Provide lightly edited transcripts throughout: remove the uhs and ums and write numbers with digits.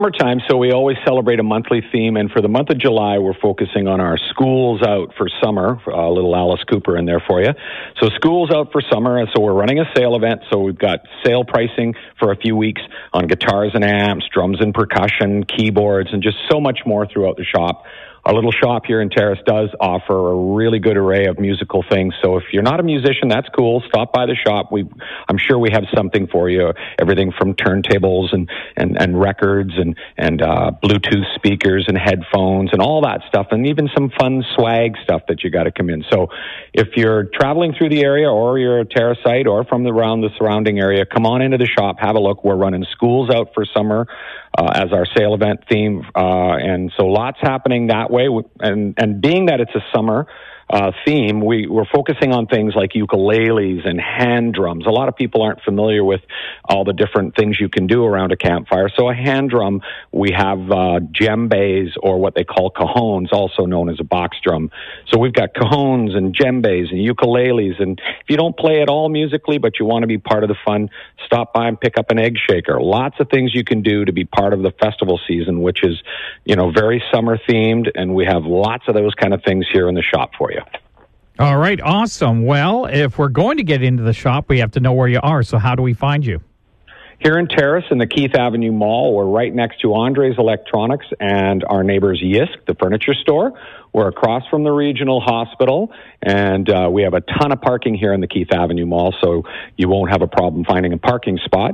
Summertime, so we always celebrate a monthly theme, and for the month of July, we're focusing on our Schools Out for Summer. A little Alice Cooper in there for you. So Schools Out for Summer, and so we're running a sale event, so we've got sale pricing for a few weeks on guitars and amps, drums and percussion, keyboards, and just so much more throughout the shop. Our little shop here in Terrace does offer a really good array of musical things. So if you're not a musician, that's cool. Stop by the shop. I'm sure we have something for you. Everything from turntables and records and Bluetooth speakers and headphones and all that stuff, and even some fun swag stuff that you got to come in. So if you're traveling through the area, or you're a Terracite or from around the surrounding area, come on into the shop, have a look. We're running Schools Out for Summer as our sale event theme, and so lots happening that way. And being that it's a summer theme, we're focusing on things like ukuleles and hand drums. A lot of people aren't familiar with all the different things you can do around a campfire. So a hand drum, we have djembes, or what they call cajones, also known as a box drum. So we've got cajones and djembes and ukuleles. And if you don't play at all musically, but you want to be part of the fun, stop by and pick up an egg shaker. Lots of things you can do to be part of the festival season, which is, very summer themed. And we have lots of those kind of things here in the shop for you. All right, awesome. Well, if we're going to get into the shop, we have to know where you are. So how do we find you? Here in Terrace in the Keith Avenue Mall, we're right next to Andre's Electronics and our neighbors Yisk, the furniture store. We're across from the regional hospital, and we have a ton of parking here in the Keith Avenue Mall, so you won't have a problem finding a parking spot.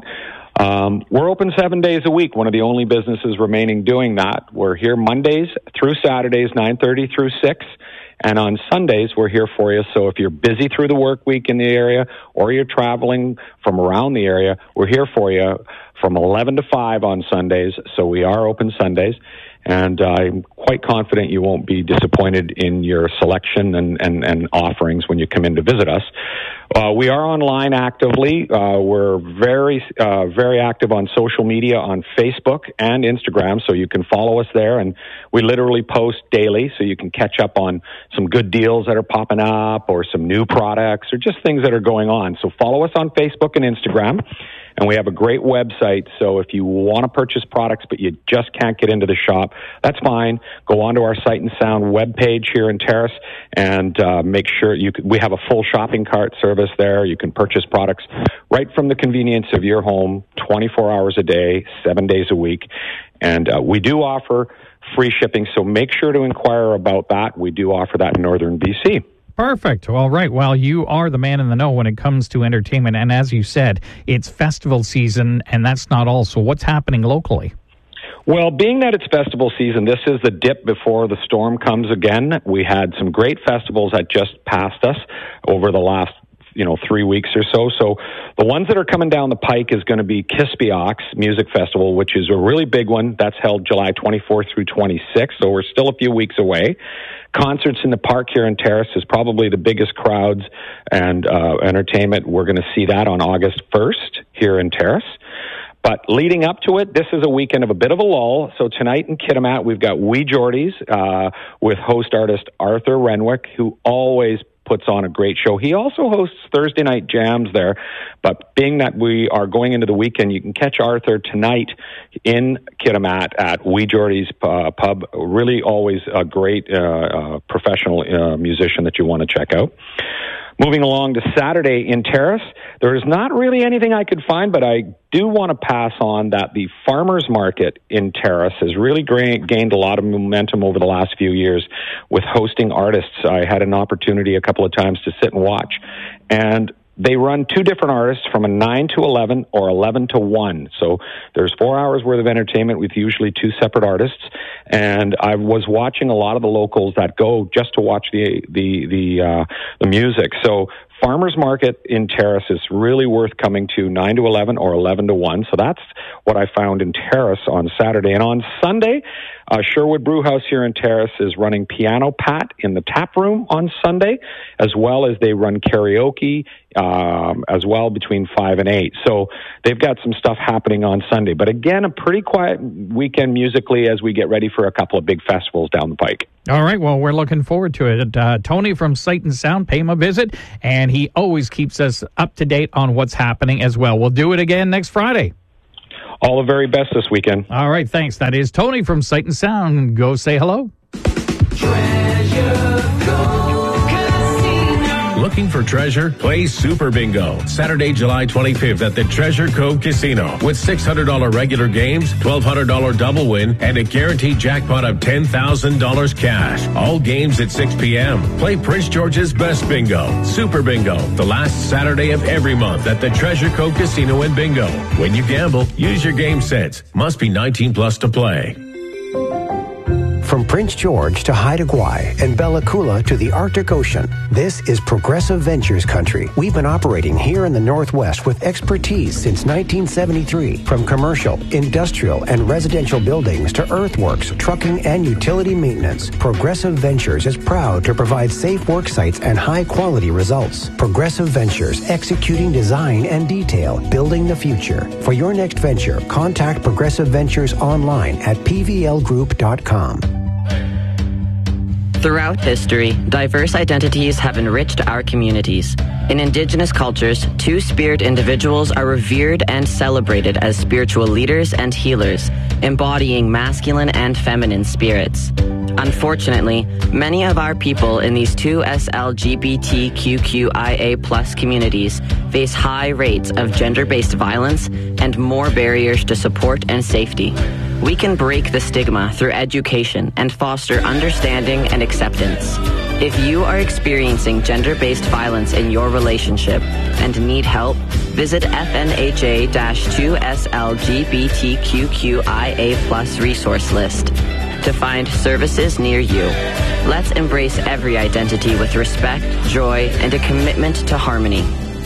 We're open 7 days a week, one of the only businesses remaining doing that. We're here Mondays through Saturdays, 9:30 through 6. And on Sundays, we're here for you. So if you're busy through the work week in the area, or you're traveling from around the area, we're here for you from 11 to 5 on Sundays. So we are open Sundays. And I'm quite confident you won't be disappointed in your selection and offerings when you come in to visit us. We are online actively. We're very active on social media, on Facebook and Instagram, so you can follow us there. And we literally post daily, so you can catch up on some good deals that are popping up, or some new products, or just things that are going on. So follow us on Facebook and Instagram. And we have a great website, so if you want to purchase products but you just can't get into the shop, that's fine. Go onto our Sight and Sound webpage here in Terrace and make sure we have a full shopping cart service there. You can purchase products right from the convenience of your home, 24 hours a day, 7 days a week. And we do offer free shipping, so make sure to inquire about that. We do offer that in northern BC. Perfect. All right. Well, you are the man in the know when it comes to entertainment. And as you said, it's festival season, and that's not all. So what's happening locally? Well, being that it's festival season, this is the dip before the storm comes again. We had some great festivals that just passed us over the last 3 weeks or so. So the ones that are coming down the pike is going to be Kispiox Music Festival, which is a really big one. That's held July 24th through 26th, so we're still a few weeks away. Concerts in the park here in Terrace is probably the biggest crowds and entertainment. We're going to see that on August 1st here in Terrace. But leading up to it, this is a weekend of a bit of a lull. So tonight in Kitimat, we've got Wee Geordies with host artist Arthur Renwick, who always puts on a great show. He also hosts Thursday night jams there. But being that we are going into the weekend, you can catch Arthur tonight in Kitimat at Wee Geordies Pub. Really always a great professional musician that you want to check out. Moving along to Saturday in Terrace, there is not really anything I could find, but I do want to pass on that the farmers market in Terrace has really gained a lot of momentum over the last few years with hosting artists. I had an opportunity a couple of times to sit and watch, and they run two different artists from a 9 to 11 or 11 to 1. So there's 4 hours worth of entertainment with usually two separate artists. And I was watching a lot of the locals that go just to watch the music. So Farmers Market in Terrace is really worth coming to, 9 to 11 or 11 to 1. So that's what I found in Terrace on Saturday. And on Sunday, Sherwood Brewhouse here in Terrace is running Piano Pat in the tap room on Sunday, as well as they run karaoke as well between 5 and 8. So they've got some stuff happening on Sunday. But again, a pretty quiet weekend musically as we get ready for a couple of big festivals down the pike. All right, well, we're looking forward to it. Tony from Sight and Sound, pay him a visit, and he always keeps us up to date on what's happening as well. We'll do it again next Friday. all the very best this weekend. All right, thanks. That is Tony from Sight and Sound. Go say hello. Looking for treasure? Play Super Bingo. Saturday, July 25th at the Treasure Cove Casino with $600 regular games, $1,200 double win, and a guaranteed jackpot of $10,000 cash. All games at 6 p.m. Play Prince George's Best Bingo. Super Bingo, the last Saturday of every month at the Treasure Cove Casino and Bingo. When you gamble, use your game sense. Must be 19 plus to play. From Prince George to Haida Gwaii and Bella Coola to the Arctic Ocean, this is Progressive Ventures country. We've been operating here in the Northwest with expertise since 1973. From commercial, industrial, and residential buildings to earthworks, trucking, and utility maintenance, Progressive Ventures is proud to provide safe work sites and high-quality results. Progressive Ventures, executing design and detail, building the future. For your next venture, contact Progressive Ventures online at pvlgroup.com. Throughout history, diverse identities have enriched our communities. In Indigenous cultures, two-spirit individuals are revered and celebrated as spiritual leaders and healers, embodying masculine and feminine spirits. Unfortunately, many of our people in these two SLGBTQIA+ communities face high rates of gender-based violence and more barriers to support and safety. We can break the stigma through education and foster understanding and acceptance. If you are experiencing gender-based violence in your relationship and need help, visit FNHA-2SLGBTQIA+ resource list to find services near you. Let's embrace every identity with respect, joy, and a commitment to harmony.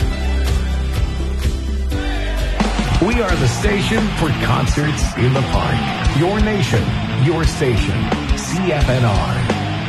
We are the station for concerts in the park. Your nation, your station. CFNR.